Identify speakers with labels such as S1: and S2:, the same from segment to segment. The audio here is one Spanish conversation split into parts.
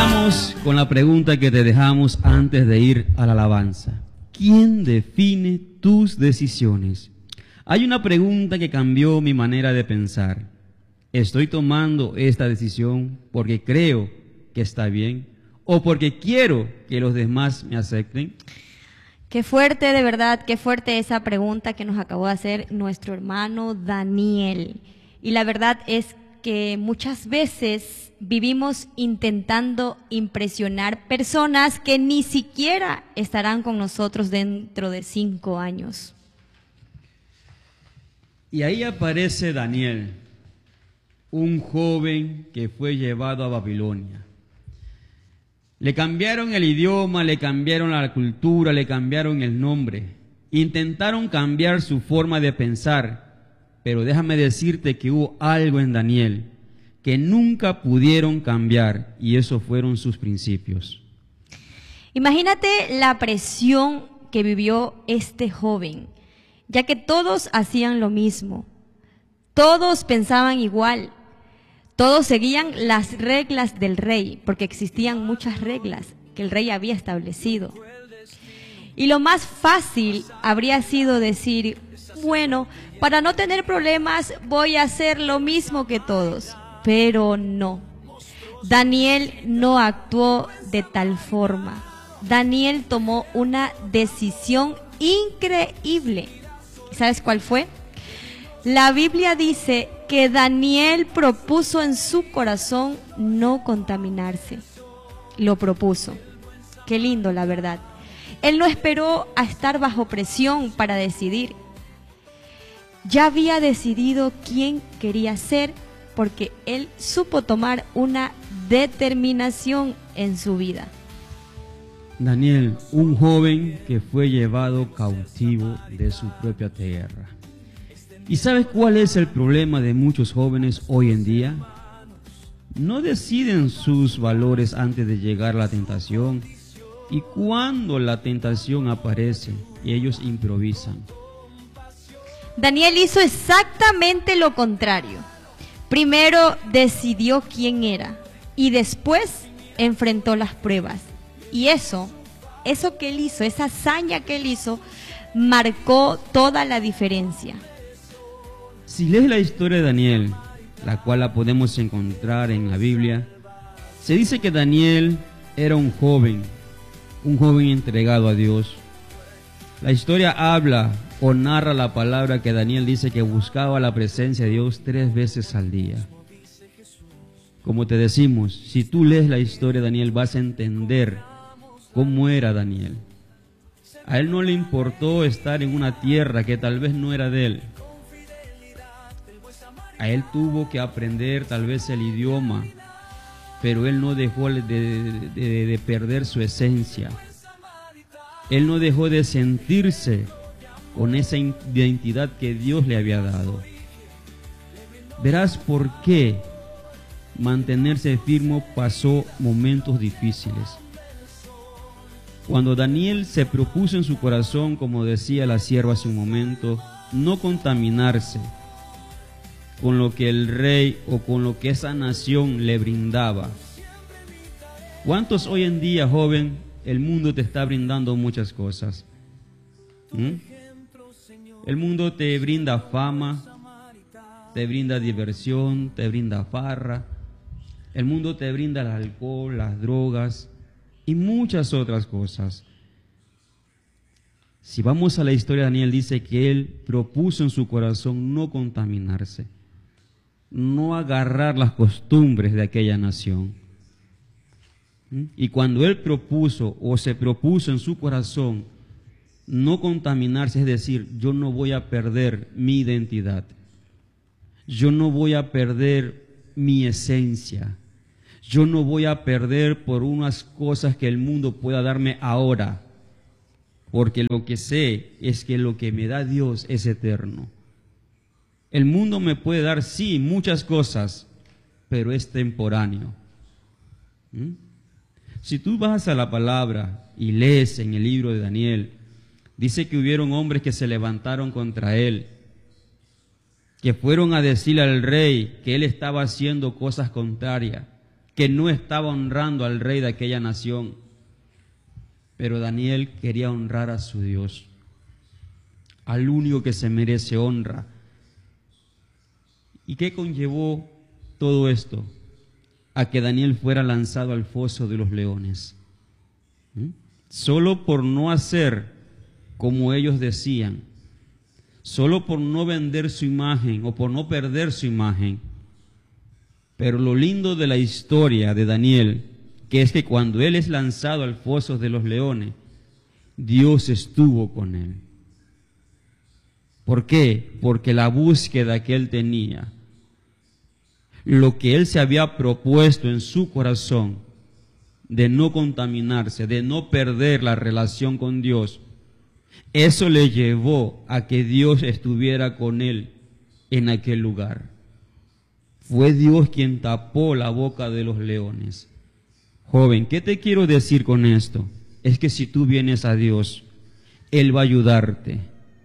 S1: Regresamos con la pregunta que te dejamos antes de ir a la alabanza. ¿Quién define tus decisiones? Hay una pregunta que cambió mi manera de pensar. ¿Estoy tomando esta decisión porque creo que está bien o porque quiero que los demás me acepten?
S2: Qué fuerte, de verdad, qué fuerte esa pregunta que nos acabó de hacer nuestro hermano Daniel. Y la verdad es que muchas veces vivimos intentando impresionar personas que ni siquiera estarán con nosotros dentro de 5 años.
S1: Y ahí aparece Daniel, un joven que fue llevado a Babilonia. Le cambiaron el idioma, le cambiaron la cultura, le cambiaron el nombre. Intentaron cambiar su forma de pensar, pero déjame decirte que hubo algo en Daniel que nunca pudieron cambiar, y esos fueron sus principios.
S2: Imagínate la presión que vivió este joven, ya que todos hacían lo mismo, todos pensaban igual, todos seguían las reglas del rey, porque existían muchas reglas que el rey había establecido. Y lo más fácil habría sido decir, bueno, para no tener problemas voy a hacer lo mismo que todos. Pero no, Daniel no actuó de tal forma. Daniel tomó una decisión increíble. ¿Sabes cuál fue? La Biblia dice que Daniel propuso en su corazón no contaminarse. Lo propuso. Qué lindo, la verdad. Él no esperó a estar bajo presión para decidir. Ya había decidido quién quería ser, porque él supo tomar una determinación en su vida.
S1: Daniel, un joven que fue llevado cautivo de su propia tierra. ¿Y sabes cuál es el problema de muchos jóvenes hoy en día? No deciden sus valores antes de llegar a la tentación, y cuando la tentación aparece, ellos improvisan.
S2: Daniel hizo exactamente lo contrario. Primero decidió quién era y después enfrentó las pruebas. Y eso que él hizo, esa hazaña que él hizo, marcó toda la diferencia.
S1: Si lees la historia de Daniel, la cual la podemos encontrar en la Biblia, se dice que Daniel era un joven entregado a Dios. La historia habla o narra la palabra que Daniel dice que buscaba la presencia de Dios 3 veces al día. Como te decimos, si tú lees la historia de Daniel vas a entender cómo era Daniel. A él no le importó estar en una tierra que tal vez no era de él. A él tuvo que aprender tal vez el idioma, pero él no dejó de perder su esencia. Él no dejó de sentirse con esa identidad que Dios le había dado. Verás por qué mantenerse firme pasó momentos difíciles. Cuando Daniel se propuso en su corazón, como decía la sierva hace un momento, no contaminarse con lo que el rey o con lo que esa nación le brindaba. ¿Cuántos hoy en día, joven, el mundo te está brindando muchas cosas? El mundo te brinda fama, te brinda diversión, te brinda farra. El mundo te brinda el alcohol, las drogas y muchas otras cosas. Si vamos a la historia de Daniel, dice que él propuso en su corazón no contaminarse, no agarrar las costumbres de aquella nación. Y cuando él propuso o se propuso en su corazón no contaminarse, es decir, yo no voy a perder mi identidad, yo no voy a perder mi esencia, yo no voy a perder por unas cosas que el mundo pueda darme ahora, porque lo que sé es que lo que me da Dios es eterno. El mundo me puede dar, sí, muchas cosas, pero es temporáneo. Si tú vas a la palabra y lees en el libro de Daniel, dice que hubieron hombres que se levantaron contra él, que fueron a decirle al rey que él estaba haciendo cosas contrarias, que que no estaba honrando al rey de aquella nación. Pero Daniel quería honrar a su Dios, al único que se merece honra. ¿Y qué conllevó todo esto? A que Daniel fuera lanzado al foso de los leones. Solo por no hacer como ellos decían, solo por no vender su imagen o por no perder su imagen. Pero lo lindo de la historia de Daniel, que es que cuando él es lanzado al foso de los leones, Dios estuvo con él. ¿Por qué? Porque la búsqueda que él tenía, lo que él se había propuesto en su corazón, de no contaminarse, de no perder la relación con Dios, eso le llevó a que Dios estuviera con él en aquel lugar. Fue Dios quien tapó la boca de los leones. Joven, ¿qué te quiero decir con esto? Es que si tú vienes a Dios, Él va a ayudarte.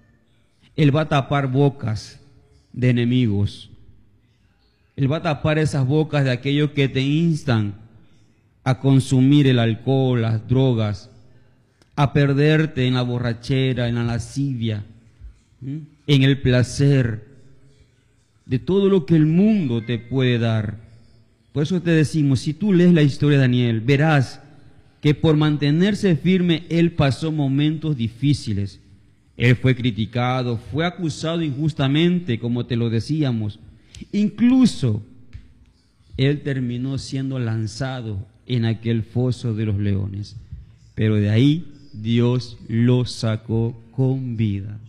S1: Él va a tapar bocas de enemigos. Él va a tapar esas bocas de aquellos que te instan a consumir el alcohol, las drogas, a perderte en la borrachera, en la lascivia, en el placer, de todo lo que el mundo te puede dar. Por eso te decimos, si tú lees la historia de Daniel, verás que por mantenerse firme, él pasó momentos difíciles. Él fue criticado, fue acusado injustamente, como te lo decíamos. Incluso, él terminó siendo lanzado en aquel foso de los leones. Pero de ahí, Dios lo sacó con vida.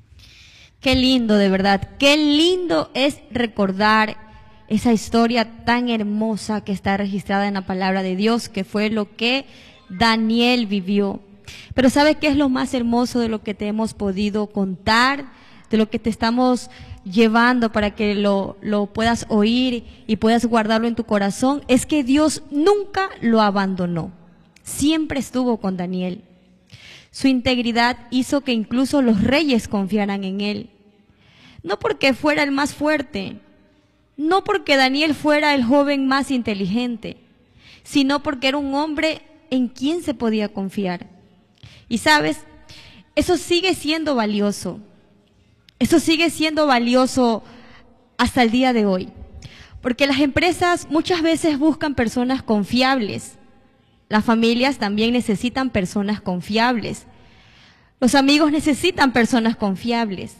S2: Qué lindo, de verdad, qué lindo es recordar esa historia tan hermosa que está registrada en la palabra de Dios, que fue lo que Daniel vivió. Pero ¿sabes qué es lo más hermoso de lo que te hemos podido contar, de lo que te estamos llevando para que lo puedas oír y puedas guardarlo en tu corazón? Es que Dios nunca lo abandonó, siempre estuvo con Daniel. Su integridad hizo que incluso los reyes confiaran en él. No porque fuera el más fuerte, no porque Daniel fuera el joven más inteligente, sino porque era un hombre en quien se podía confiar. Y sabes, eso sigue siendo valioso. Eso sigue siendo valioso hasta el día de hoy. Porque las empresas muchas veces buscan personas confiables. Las familias también necesitan personas confiables. Los amigos necesitan personas confiables.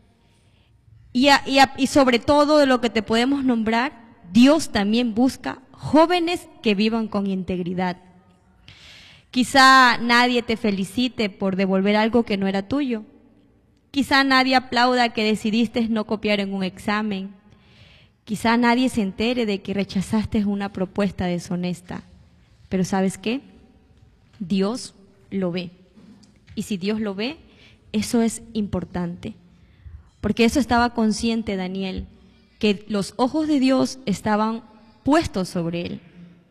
S2: Y sobre todo de lo que te podemos nombrar, Dios también busca jóvenes que vivan con integridad. Quizá nadie te felicite por devolver algo que no era tuyo. Quizá nadie aplauda que decidiste no copiar en un examen. Quizá nadie se entere de que rechazaste una propuesta deshonesta. Pero ¿sabes qué? Dios lo ve. Y si Dios lo ve, eso es importante. Porque eso estaba consciente Daniel, que los ojos de Dios estaban puestos sobre él.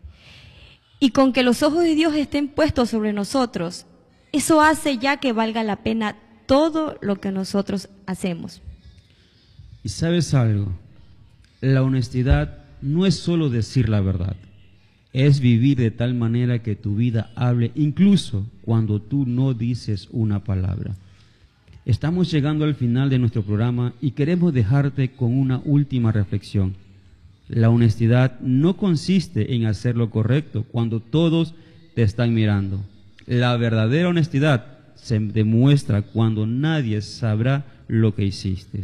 S2: Y con que los ojos de Dios estén puestos sobre nosotros, eso hace ya que valga la pena todo lo que nosotros hacemos.
S1: Y sabes algo, la honestidad no es solo decir la verdad, es vivir de tal manera que tu vida hable incluso cuando tú no dices una palabra. Estamos llegando al final de nuestro programa y queremos dejarte con una última reflexión. La honestidad no consiste en hacer lo correcto cuando todos te están mirando. La verdadera honestidad se demuestra cuando nadie sabrá lo que hiciste.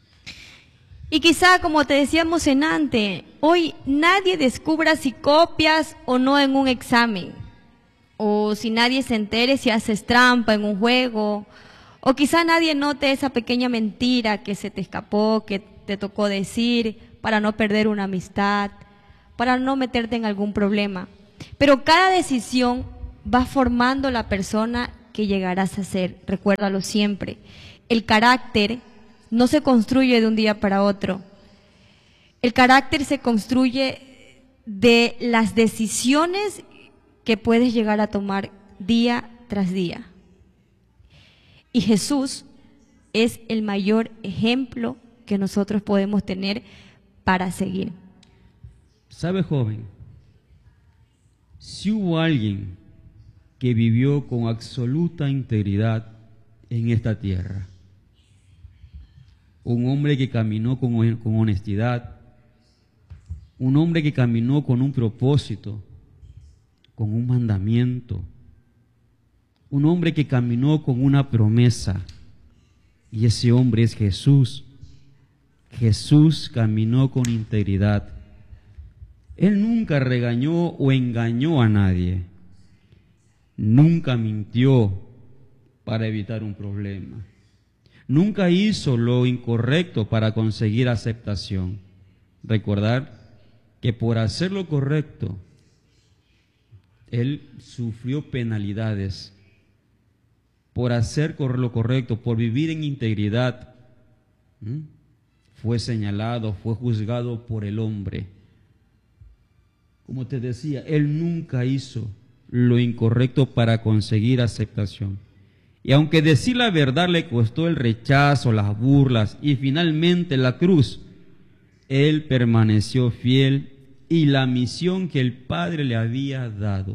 S2: Y quizá, como te decíamos en antes, hoy nadie descubra si copias o no en un examen, o si nadie se entere si haces trampa en un juego, o quizá nadie note esa pequeña mentira que se te escapó, que te tocó decir para no perder una amistad, para no meterte en algún problema. Pero cada decisión va formando la persona que llegarás a ser. Recuérdalo siempre. El carácter no se construye de un día para otro. El carácter se construye de las decisiones que puedes llegar a tomar día tras día. Y Jesús es el mayor ejemplo que nosotros podemos tener para seguir.
S1: ¿Sabe, joven? Si hubo alguien que vivió con absoluta integridad en esta tierra, un hombre que caminó con honestidad, un hombre que caminó con un propósito, con un mandamiento, un hombre que caminó con una promesa, y ese hombre es Jesús. Jesús caminó con integridad. Él nunca regañó o engañó a nadie. Nunca mintió para evitar un problema. Nunca hizo lo incorrecto para conseguir aceptación. Recordar que por hacer lo correcto, Él sufrió penalidades. Por hacer lo correcto, por vivir en integridad, fue señalado, fue juzgado por el hombre. Como te decía, Él nunca hizo lo incorrecto para conseguir aceptación. Y aunque decir la verdad le costó el rechazo, las burlas y finalmente la cruz, Él permaneció fiel y la misión que el Padre le había dado.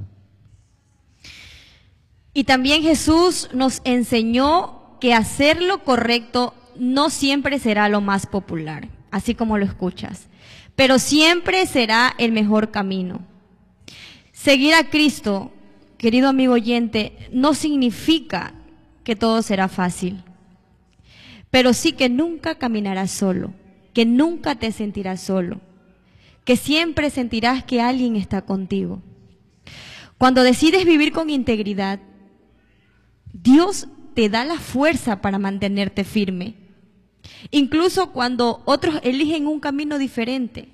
S2: Y también Jesús nos enseñó que hacer lo correcto no siempre será lo más popular, así como lo escuchas, pero siempre será el mejor camino. Seguir a Cristo, querido amigo oyente, no significa que todo será fácil, pero sí que nunca caminarás solo, que nunca te sentirás solo, que siempre sentirás que alguien está contigo. Cuando decides vivir con integridad, Dios te da la fuerza para mantenerte firme, incluso cuando otros eligen un camino diferente.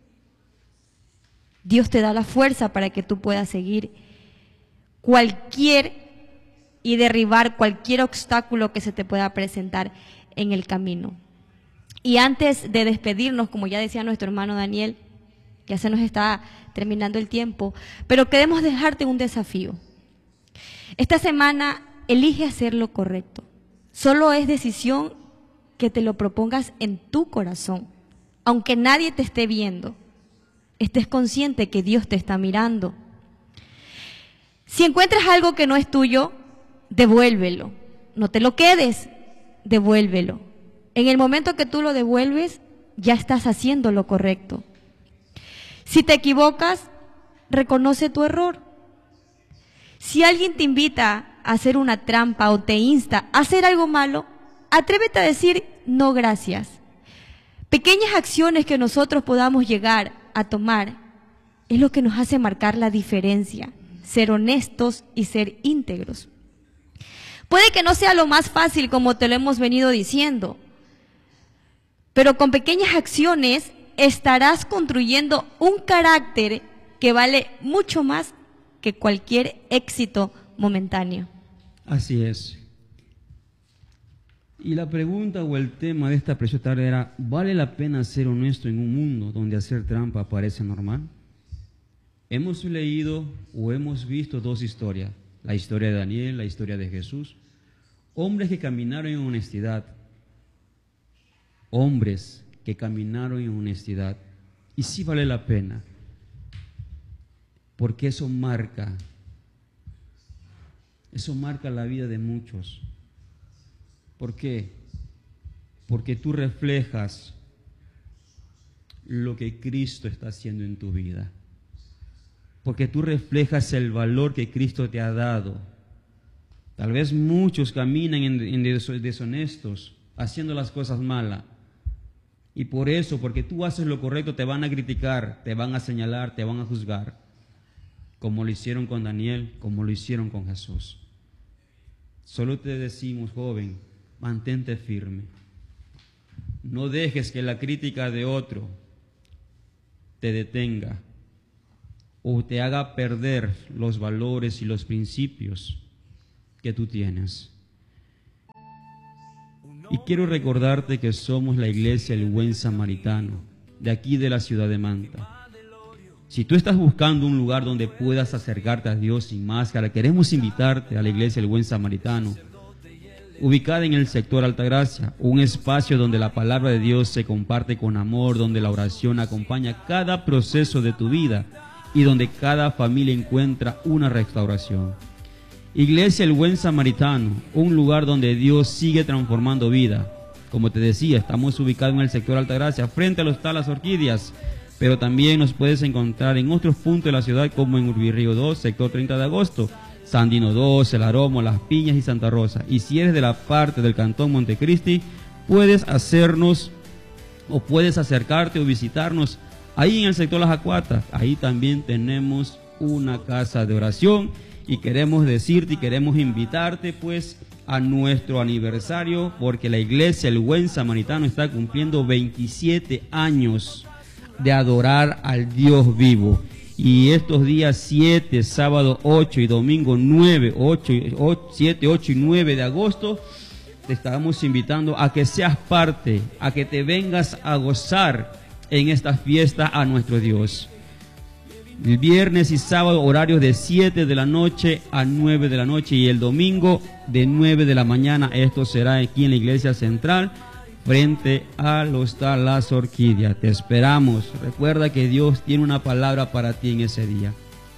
S2: Dios te da la fuerza para que tú puedas seguir y derribar cualquier obstáculo que se te pueda presentar en el camino. Y antes de despedirnos, como ya decía nuestro hermano Daniel, ya se nos está terminando el tiempo, pero queremos dejarte un desafío. Esta semana elige hacer lo correcto. Solo es decisión que te lo propongas en tu corazón, aunque nadie te esté viendo. Estés consciente que Dios te está mirando. Si encuentras algo que no es tuyo, devuélvelo. No te lo quedes, devuélvelo. En el momento que tú lo devuelves, ya estás haciendo lo correcto. Si te equivocas, reconoce tu error. Si alguien te invita a hacer una trampa o te insta a hacer algo malo, atrévete a decir no gracias. Pequeñas acciones que nosotros podamos llegar a tomar es lo que nos hace marcar la diferencia, ser honestos y ser íntegros. Puede que no sea lo más fácil como te lo hemos venido diciendo, pero con pequeñas acciones estarás construyendo un carácter que vale mucho más que cualquier éxito momentáneo.
S1: Así es. Y la pregunta o el tema de esta preciosa tarde era, ¿vale la pena ser honesto en un mundo donde hacer trampa parece normal? Hemos leído o hemos visto dos historias, la historia de Daniel, la historia de Jesús, hombres que caminaron en honestidad, hombres que caminaron en honestidad, y sí vale la pena, porque eso marca la vida de muchos. ¿Por qué? Porque tú reflejas lo que Cristo está haciendo en tu vida. Porque tú reflejas el valor que Cristo te ha dado. Tal vez muchos caminan en deshonestos, haciendo las cosas malas. Y por eso, porque tú haces lo correcto, te van a criticar, te van a señalar, te van a juzgar. Como lo hicieron con Daniel, como lo hicieron con Jesús. Solo te decimos, joven, mantente firme. No dejes que la crítica de otro te detenga o te haga perder los valores y los principios que tú tienes. Y quiero recordarte que somos la iglesia El Buen Samaritano, de aquí de la ciudad de Manta. Si tú estás buscando un lugar donde puedas acercarte a Dios sin máscara, queremos invitarte a la iglesia El Buen Samaritano, ubicada en el sector Altagracia, un espacio donde la palabra de Dios se comparte con amor, donde la oración acompaña cada proceso de tu vida y donde cada familia encuentra una restauración. Iglesia El Buen Samaritano, un lugar donde Dios sigue transformando vida. Como te decía, estamos ubicados en el sector Altagracia, frente a los Talas Orquídeas, pero también nos puedes encontrar en otros puntos de la ciudad, como en Urbirrío 2, sector 30 de agosto, Sandino 2, El Aromo, Las Piñas y Santa Rosa. Y si eres de la parte del Cantón Montecristi, puedes hacernos o puedes acercarte o visitarnos ahí en el sector Las Acuatas. Ahí también tenemos una casa de oración y queremos decirte y queremos invitarte pues a nuestro aniversario, porque la iglesia El Buen Samaritano está cumpliendo 27 años de adorar al Dios vivo. Y estos días 7, sábado 8 y domingo 9, 7, 8 y 9 de agosto, te estamos invitando a que seas parte, a que te vengas a gozar en esta fiesta a nuestro Dios. El viernes y sábado horarios de 7 de la noche a 9 de la noche y el domingo de 9 de la mañana. Esto será aquí en la iglesia central frente a los Talas Orquídeas. Te esperamos. Recuerda que Dios tiene una palabra para ti en ese día.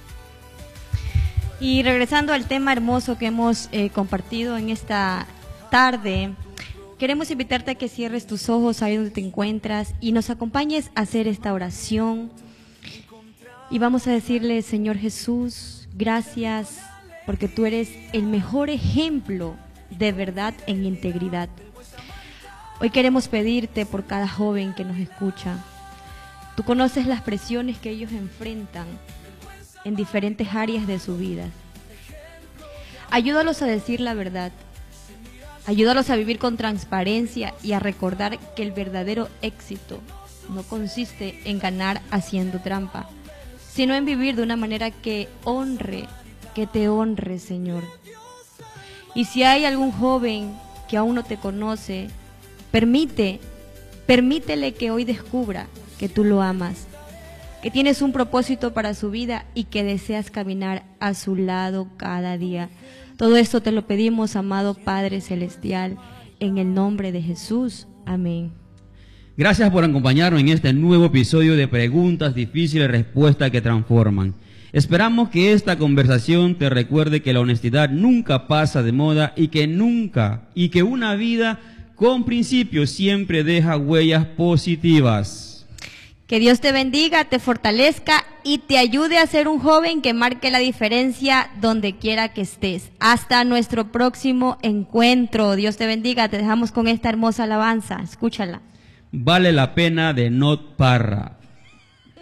S2: Y regresando al tema hermoso que hemos compartido en esta tarde, queremos invitarte a que cierres tus ojos ahí donde te encuentras y nos acompañes a hacer esta oración. Y vamos a decirle: Señor Jesús, gracias porque tú eres el mejor ejemplo de verdad en integridad. Hoy queremos pedirte por cada joven que nos escucha. Tú conoces las presiones que ellos enfrentan en diferentes áreas de su vida. Ayúdalos a decir la verdad. Ayúdalos a vivir con transparencia y a recordar que el verdadero éxito no consiste en ganar haciendo trampa, sino en vivir de una manera que te honre, Señor. Y si hay algún joven que aún no te conoce, permítele que hoy descubra que tú lo amas, que tienes un propósito para su vida y que deseas caminar a su lado cada día. Todo esto te lo pedimos, amado Padre Celestial, en el nombre de Jesús. Amén.
S1: Gracias por acompañarnos en este nuevo episodio de Preguntas Difíciles, Respuestas que Transforman. Esperamos que esta conversación te recuerde que la honestidad nunca pasa de moda y que una vida con principios siempre deja huellas positivas.
S2: Que Dios te bendiga, te fortalezca y te ayude a ser un joven que marque la diferencia donde quiera que estés. Hasta nuestro próximo encuentro. Dios te bendiga. Te dejamos con esta hermosa alabanza. Escúchala.
S1: Vale la pena, de Not Parra.